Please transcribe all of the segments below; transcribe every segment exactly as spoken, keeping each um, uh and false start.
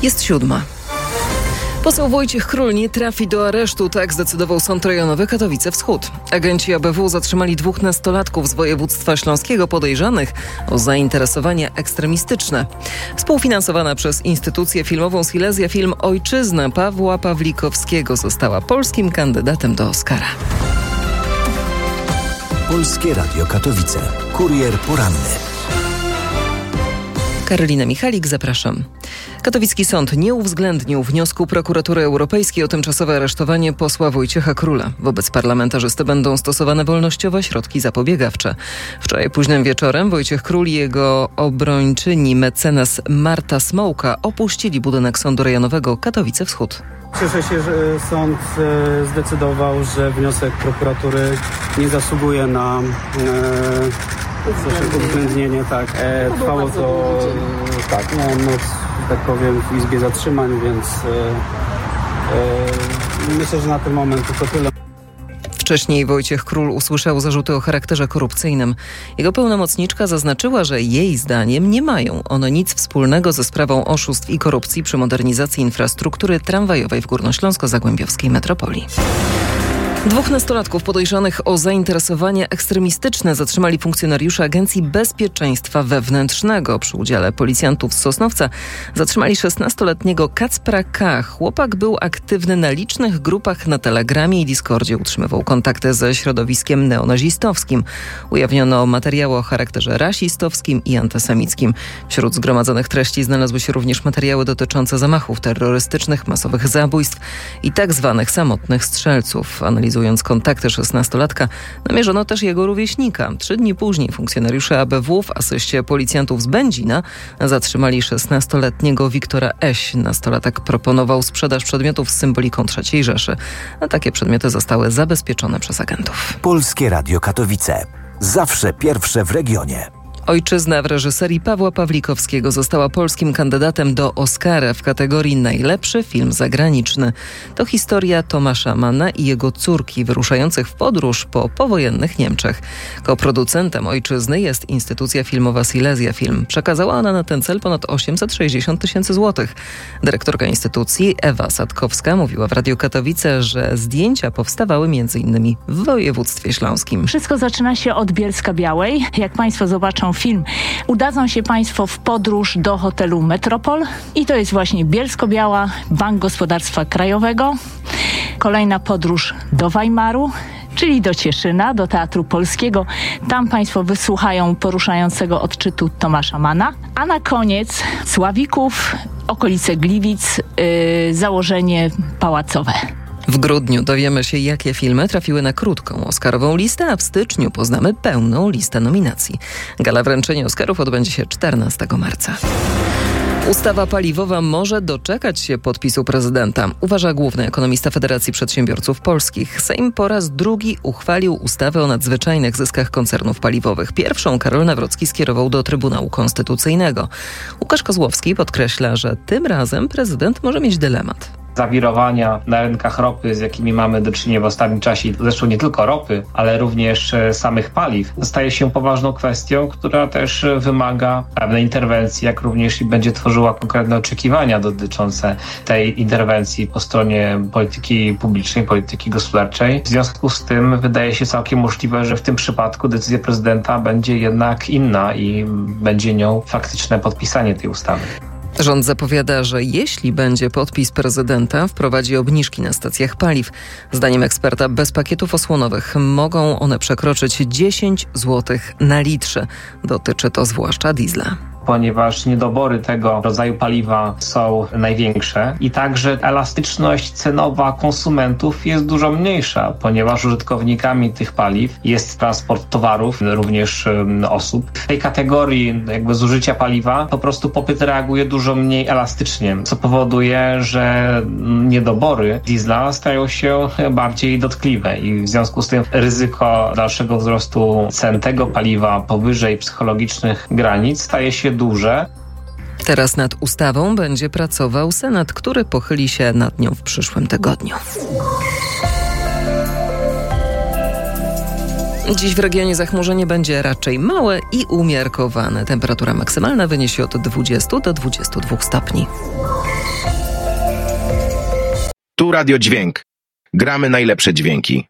Jest siódma. Poseł Wojciech Król nie trafi do aresztu, tak zdecydował Sąd Rejonowy Katowice Wschód. Agenci A B W zatrzymali dwóch nastolatków z województwa śląskiego podejrzanych o zainteresowania ekstremistyczne. Współfinansowana przez instytucję filmową Silesia film Ojczyzna Pawła Pawlikowskiego została polskim kandydatem do Oscara. Polskie Radio Katowice. Kurier poranny. Karolina Michalik, zapraszam. Katowicki sąd nie uwzględnił wniosku Prokuratury Europejskiej o tymczasowe aresztowanie posła Wojciecha Króla. Wobec parlamentarzysty będą stosowane wolnościowe środki zapobiegawcze. Wczoraj późnym wieczorem Wojciech Król i jego obrończyni mecenas Marta Smołka opuścili budynek Sądu Rejonowego Katowice Wschód. Cieszę się, że sąd zdecydował, że wniosek prokuratury nie zasługuje na e, uwzględnienie. Tak. E, trwało to, tak, miałem noc, tak powiem, w izbie zatrzymań, więc e, e, myślę, że na ten moment tylko tyle. Wcześniej Wojciech Król usłyszał zarzuty o charakterze korupcyjnym. Jego pełnomocniczka zaznaczyła, że jej zdaniem nie mają one nic wspólnego ze sprawą oszustw i korupcji przy modernizacji infrastruktury tramwajowej w górnośląsko-zagłębiowskiej metropolii. Dwóch nastolatków podejrzanych o zainteresowania ekstremistyczne zatrzymali funkcjonariusze Agencji Bezpieczeństwa Wewnętrznego. Przy udziale policjantów z Sosnowca zatrzymali szesnastoletniego Kacpra K. Chłopak był aktywny na licznych grupach na Telegramie i Discordzie. Utrzymywał kontakty ze środowiskiem neonazistowskim. Ujawniono materiały o charakterze rasistowskim i antysemickim. Wśród zgromadzonych treści znalazły się również materiały dotyczące zamachów terrorystycznych, masowych zabójstw i tak zwanych samotnych strzelców. Analizując kontakty szesnastolatka, namierzono też jego rówieśnika. Trzy dni później funkcjonariusze A B W w asyście policjantów z Będzina zatrzymali szesnastoletniego Wiktora Eś. Nastolatek proponował sprzedaż przedmiotów z symboliką trzeciej Rzeszy. A takie przedmioty zostały zabezpieczone przez agentów. Polskie Radio Katowice. Zawsze pierwsze w regionie. Ojczyzna w reżyserii Pawła Pawlikowskiego została polskim kandydatem do Oscara w kategorii Najlepszy film zagraniczny. To historia Tomasza Manna i jego córki wyruszających w podróż po powojennych Niemczech. Koproducentem Ojczyzny jest instytucja filmowa Silesia Film. Przekazała ona na ten cel ponad osiemset sześćdziesiąt tysięcy złotych. Dyrektorka instytucji Ewa Sadkowska mówiła w Radiu Katowice, że zdjęcia powstawały między innymi w województwie śląskim. Wszystko zaczyna się od Bielska-Białej. Jak Państwo zobaczą film, udadzą się Państwo w podróż do hotelu Metropol i to jest właśnie Bielsko-Biała, Bank Gospodarstwa Krajowego. Kolejna podróż do Weimaru, czyli do Cieszyna, do Teatru Polskiego. Tam Państwo wysłuchają poruszającego odczytu Tomasza Manna. A na koniec Sławików, okolice Gliwic, yy, założenie pałacowe. W grudniu dowiemy się, jakie filmy trafiły na krótką oscarową listę, a w styczniu poznamy pełną listę nominacji. Gala wręczenia Oscarów odbędzie się czternastego marca. Ustawa paliwowa może doczekać się podpisu prezydenta, uważa główny ekonomista Federacji Przedsiębiorców Polskich. Sejm po raz drugi uchwalił ustawę o nadzwyczajnych zyskach koncernów paliwowych. Pierwszą Karol Nawrocki skierował do Trybunału Konstytucyjnego. Łukasz Kozłowski podkreśla, że tym razem prezydent może mieć dylemat. Zawirowania na rynkach ropy, z jakimi mamy do czynienia w ostatnim czasie, zresztą nie tylko ropy, ale również samych paliw, staje się poważną kwestią, która też wymaga pewnej interwencji, jak również i będzie tworzyła konkretne oczekiwania dotyczące tej interwencji po stronie polityki publicznej, polityki gospodarczej. W związku z tym wydaje się całkiem możliwe, że w tym przypadku decyzja prezydenta będzie jednak inna i będzie nią faktyczne podpisanie tej ustawy. Rząd zapowiada, że jeśli będzie podpis prezydenta, wprowadzi obniżki na stacjach paliw. Zdaniem eksperta bez pakietów osłonowych mogą one przekroczyć dziesięć złotych na litrze. Dotyczy to zwłaszcza diesla. Ponieważ niedobory tego rodzaju paliwa są największe i także elastyczność cenowa konsumentów jest dużo mniejsza, ponieważ użytkownikami tych paliw jest transport towarów, również um, osób. W tej kategorii jakby zużycia paliwa po prostu popyt reaguje dużo mniej elastycznie, co powoduje, że niedobory diesla stają się bardziej dotkliwe i w związku z tym ryzyko dalszego wzrostu cen tego paliwa powyżej psychologicznych granic staje się duże. Teraz nad ustawą będzie pracował Senat, który pochyli się nad nią w przyszłym tygodniu. Dziś w regionie zachmurzenie będzie raczej małe i umiarkowane. Temperatura maksymalna wyniesie od dwudziestu do dwudziestu dwóch stopni. Tu Radio Dźwięk. Gramy najlepsze dźwięki.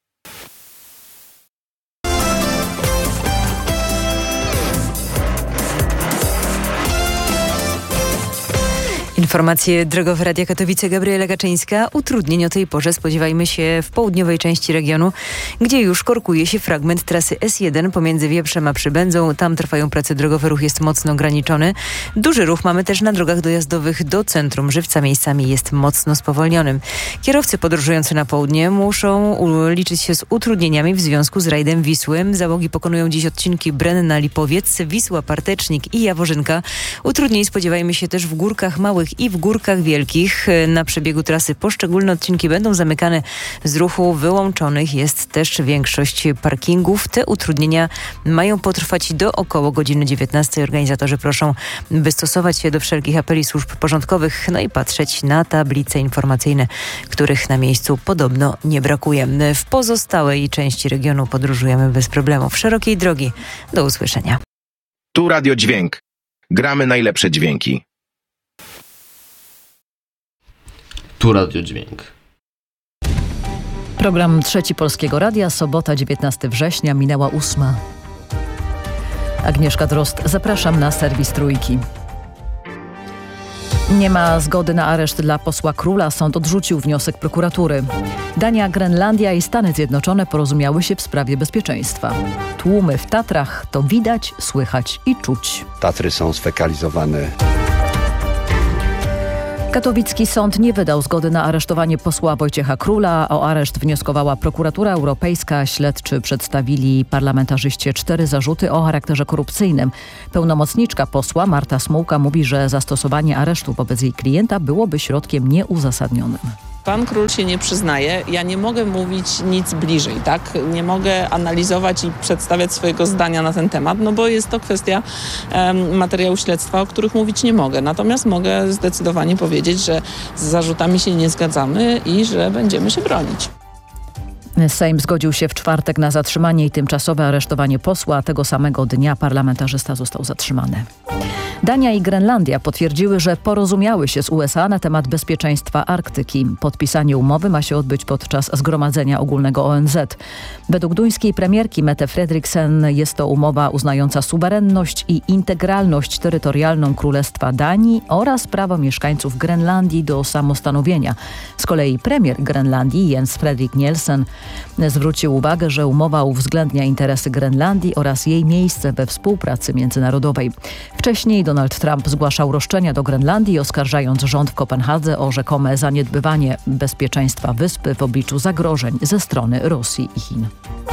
Informacje drogowe Radia Katowice, Gabriela Gaczyńska. Utrudnień o tej porze spodziewajmy się w południowej części regionu, gdzie już korkuje się fragment trasy S jeden pomiędzy Wieprzem a Przybędzą. Tam trwają prace drogowe, ruch jest mocno ograniczony. Duży ruch mamy też na drogach dojazdowych do centrum Żywca. Miejscami jest mocno spowolnionym. Kierowcy podróżujący na południe muszą liczyć się z utrudnieniami w związku z rajdem Wisły. Załogi pokonują dziś odcinki Brenna-Lipowiec, Wisła-Partecznik i Jaworzynka. Utrudnień spodziewajmy się też w Górkach Małych i w Górkach Wielkich. Na przebiegu trasy poszczególne odcinki będą zamykane z ruchu. Wyłączonych jest też większość parkingów. Te utrudnienia mają potrwać do około godziny dziewiętnastej. Organizatorzy proszą, by stosować się do wszelkich apeli służb porządkowych, no i patrzeć na tablice informacyjne, których na miejscu podobno nie brakuje. W pozostałej części regionu podróżujemy bez problemów. Szerokiej drogi. Do usłyszenia. Tu Radio Dźwięk. Gramy najlepsze dźwięki. Tu Radio Dźwięk. Program Trzeci Polskiego Radia, sobota dziewiętnastego września, minęła ósma. Agnieszka Drozd, zapraszam na serwis Trójki. Nie ma zgody na areszt dla posła Króla. Sąd odrzucił wniosek prokuratury. Dania, Grenlandia i Stany Zjednoczone porozumiały się w sprawie bezpieczeństwa. Tłumy w Tatrach to widać, słychać i czuć. Tatry są sfekalizowane. Katowicki sąd nie wydał zgody na aresztowanie posła Wojciecha Króla. O areszt wnioskowała prokuratura europejska. Śledczy przedstawili parlamentarzyście cztery zarzuty o charakterze korupcyjnym. Pełnomocniczka posła Marta Smułka mówi, że zastosowanie aresztu wobec jej klienta byłoby środkiem nieuzasadnionym. Pan Król się nie przyznaje, ja nie mogę mówić nic bliżej, tak? Nie mogę analizować i przedstawiać swojego zdania na ten temat, no bo jest to kwestia um, materiału śledztwa, o których mówić nie mogę. Natomiast mogę zdecydowanie powiedzieć, że z zarzutami się nie zgadzamy i że będziemy się bronić. Sejm zgodził się w czwartek na zatrzymanie i tymczasowe aresztowanie posła, a tego samego dnia parlamentarzysta został zatrzymany. Dania i Grenlandia potwierdziły, że porozumiały się z U S A na temat bezpieczeństwa Arktyki. Podpisanie umowy ma się odbyć podczas Zgromadzenia Ogólnego O N Z. Według duńskiej premierki Mette Frederiksen jest to umowa uznająca suwerenność i integralność terytorialną Królestwa Danii oraz prawo mieszkańców Grenlandii do samostanowienia. Z kolei premier Grenlandii Jens Fredrik Nielsen zwrócił uwagę, że umowa uwzględnia interesy Grenlandii oraz jej miejsce we współpracy międzynarodowej. Wcześniej Donald Trump zgłaszał roszczenia do Grenlandii, oskarżając rząd w Kopenhadze o rzekome zaniedbywanie bezpieczeństwa wyspy w obliczu zagrożeń ze strony Rosji i Chin.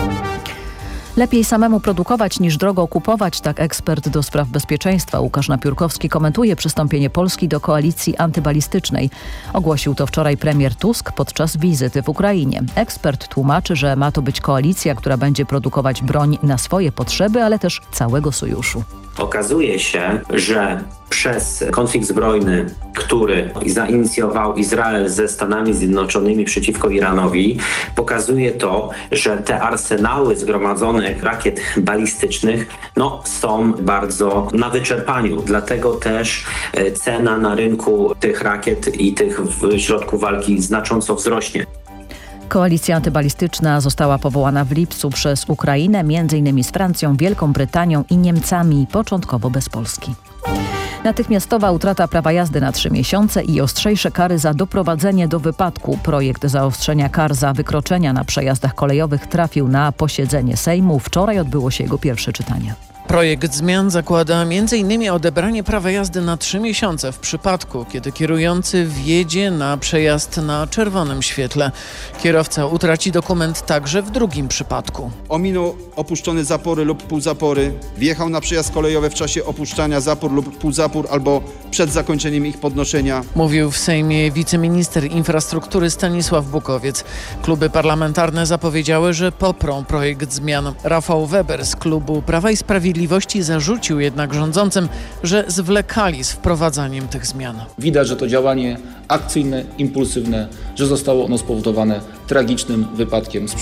Lepiej samemu produkować niż drogo kupować, tak ekspert do spraw bezpieczeństwa Łukasz Napiórkowski komentuje przystąpienie Polski do koalicji antybalistycznej. Ogłosił to wczoraj premier Tusk podczas wizyty w Ukrainie. Ekspert tłumaczy, że ma to być koalicja, która będzie produkować broń na swoje potrzeby, ale też całego sojuszu. Okazuje się, że przez konflikt zbrojny, który zainicjował Izrael ze Stanami Zjednoczonymi przeciwko Iranowi, pokazuje to, że te arsenały zgromadzonych rakiet balistycznych no, są bardzo na wyczerpaniu. Dlatego też cena na rynku tych rakiet i tych środków walki znacząco wzrośnie. Koalicja antybalistyczna została powołana w lipcu przez Ukrainę, między innymi z Francją, Wielką Brytanią i Niemcami, początkowo bez Polski. Natychmiastowa utrata prawa jazdy na trzy miesiące i ostrzejsze kary za doprowadzenie do wypadku. Projekt zaostrzenia kar za wykroczenia na przejazdach kolejowych trafił na posiedzenie Sejmu. Wczoraj odbyło się jego pierwsze czytanie. Projekt zmian zakłada między innymi odebranie prawa jazdy na trzy miesiące w przypadku, kiedy kierujący wjedzie na przejazd na czerwonym świetle. Kierowca utraci dokument także w drugim przypadku. Ominął opuszczone zapory lub półzapory, wjechał na przejazd kolejowy w czasie opuszczania zapór lub półzapór albo przed zakończeniem ich podnoszenia. Mówił w Sejmie wiceminister infrastruktury Stanisław Bukowiec. Kluby parlamentarne zapowiedziały, że poprą projekt zmian. Rafał Weber z klubu Prawa i Sprawiedliwości zarzucił jednak rządzącym, że zwlekali z wprowadzaniem tych zmian. Widać, że to działanie akcyjne, impulsywne, że zostało ono spowodowane tragicznym wypadkiem sprzed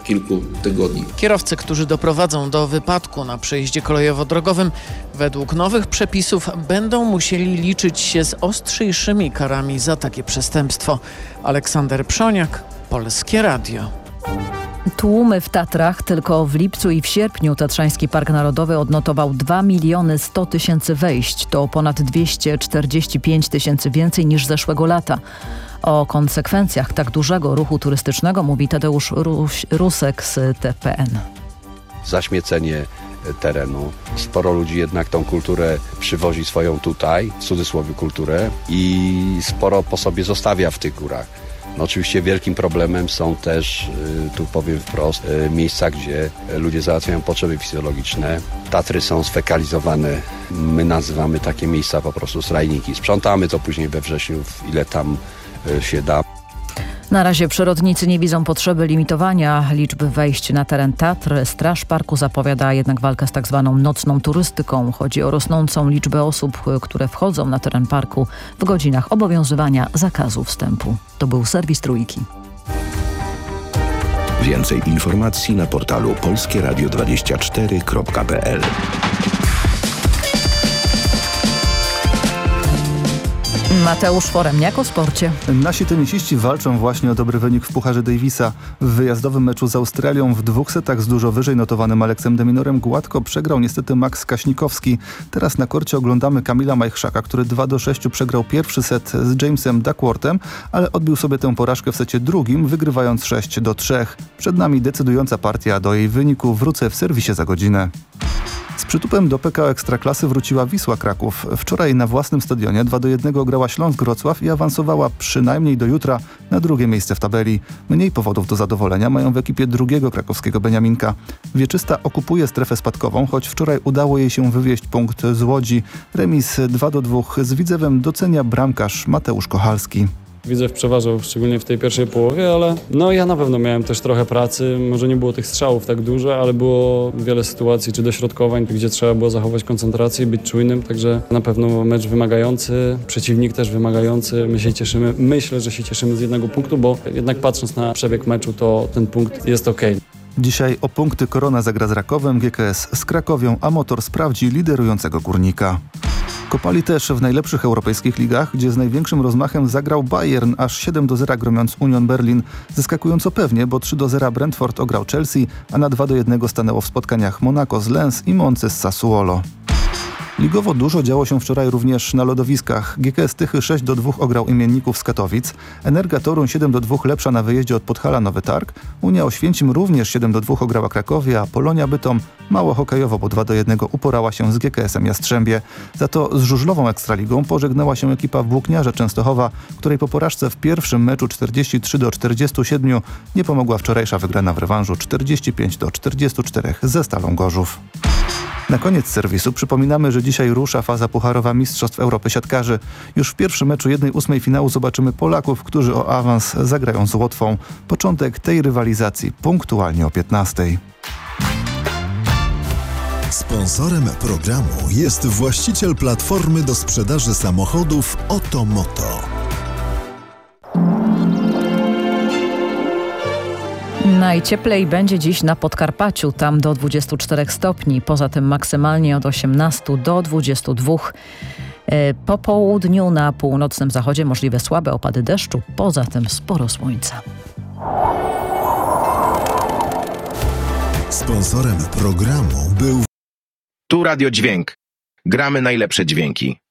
kilku tygodni. Kierowcy, którzy doprowadzą do wypadku na przejeździe kolejowo-drogowym, według nowych przepisów będą musieli liczyć się z ostrzejszymi karami za takie przestępstwo. Aleksander Przoniak, Polskie Radio. Tłumy w Tatrach. Tylko w lipcu i w sierpniu Tatrzański Park Narodowy odnotował dwa miliony sto tysięcy wejść. To ponad dwieście czterdzieści pięć tysięcy więcej niż zeszłego lata. O konsekwencjach tak dużego ruchu turystycznego mówi Tadeusz Ruś, Rusek z T P N. Zaśmiecenie terenu. Sporo ludzi jednak tą kulturę przywozi swoją tutaj, w cudzysłowie kulturę, i sporo po sobie zostawia w tych górach. No oczywiście wielkim problemem są też, tu powiem wprost, miejsca, gdzie ludzie załatwiają potrzeby fizjologiczne. Tatry są sfekalizowane. My nazywamy takie miejsca po prostu srajniki. Sprzątamy to później we wrześniu, ile tam się da. Na razie przyrodnicy nie widzą potrzeby limitowania liczby wejść na teren Tatr. Straż Parku zapowiada jednak walkę z tak zwaną nocną turystyką. Chodzi o rosnącą liczbę osób, które wchodzą na teren parku w godzinach obowiązywania zakazu wstępu. To był serwis Trójki. Więcej informacji na portalu polskie radio dwadzieścia cztery kropka p l. Mateusz Foremniak o sporcie. Nasi tenisiści walczą właśnie o dobry wynik w Pucharze Davisa. W wyjazdowym meczu z Australią w dwóch setach z dużo wyżej notowanym Aleksem de Minorem gładko przegrał niestety Max Kaśnikowski. Teraz na korcie oglądamy Kamila Majchrzaka, który dwa do sześciu przegrał pierwszy set z Jamesem Duckworthem, ale odbił sobie tę porażkę w secie drugim, wygrywając sześć do trzech. Przed nami decydująca partia. Do jej wyniku wrócę w serwisie za godzinę. Z przytupem do P K O Ekstraklasy wróciła Wisła Kraków. Wczoraj na własnym stadionie dwa do jednego grała Śląsk Wrocław i awansowała przynajmniej do jutra na drugie miejsce w tabeli. Mniej powodów do zadowolenia mają w ekipie drugiego krakowskiego Beniaminka. Wieczysta okupuje strefę spadkową, choć wczoraj udało jej się wywieźć punkt z Łodzi. Remis dwa do dwóch z Widzewem docenia bramkarz Mateusz Kochalski. Widzew przeważał, szczególnie w tej pierwszej połowie, ale no ja na pewno miałem też trochę pracy. Może nie było tych strzałów tak dużo, ale było wiele sytuacji czy dośrodkowań, gdzie trzeba było zachować koncentrację i być czujnym, także na pewno mecz wymagający, przeciwnik też wymagający. My się cieszymy, myślę, że się cieszymy z jednego punktu, bo jednak patrząc na przebieg meczu, to ten punkt jest okej. Dzisiaj o punkty Korona zagra z Rakowem, G K S z Krakowią, a Motor sprawdzi liderującego Górnika. Kopali też w najlepszych europejskich ligach, gdzie z największym rozmachem zagrał Bayern, aż siedem do zera gromiąc Union Berlin. Zaskakująco pewnie, bo trzy do zera Brentford ograł Chelsea, a na dwa do jednego stanęło w spotkaniach Monaco z Lens i Monza z Sassuolo. Ligowo dużo działo się wczoraj również na lodowiskach. G K S Tychy sześć do dwóch ograł Imienników z Katowic, Energa Toruń siedem do dwóch lepsza na wyjeździe od Podhala Nowy Targ, Unia Oświęcim również siedem do dwóch ograła Krakowie, a Polonia Bytom mało hokejowo, bo dwa do jednego uporała się z G K S-em Jastrzębie. Za to z żużlową Ekstraligą pożegnała się ekipa Włókniarza Częstochowa, której po porażce w pierwszym meczu czterdzieści trzy do czterdziestu siedmiu nie pomogła wczorajsza wygrana w rewanżu czterdzieści pięć do czterdziestu czterech ze Stalą Gorzów. Na koniec serwisu przypominamy, że dzisiaj rusza faza pucharowa Mistrzostw Europy Siatkarzy. Już w pierwszym meczu jednej ósmej finału zobaczymy Polaków, którzy o awans zagrają z Łotwą. Początek tej rywalizacji punktualnie o piętnastej. Sponsorem programu jest właściciel platformy do sprzedaży samochodów Otomoto. Najcieplej będzie dziś na Podkarpaciu, tam do dwudziestu czterech stopni, poza tym maksymalnie od osiemnastu do dwudziestu dwóch. Po południu na północnym zachodzie możliwe słabe opady deszczu, poza tym sporo słońca. Sponsorem programu był Tu Radio Dźwięk. Gramy najlepsze dźwięki.